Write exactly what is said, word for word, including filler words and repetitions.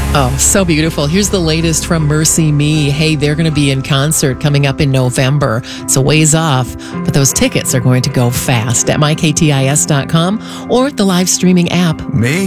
Oh, so beautiful. Here's the latest from Mercy Me. Hey, they're going to be in concert coming up in November. It's a ways off, but those tickets are going to go fast at my k t i s dot com or the live streaming app. Make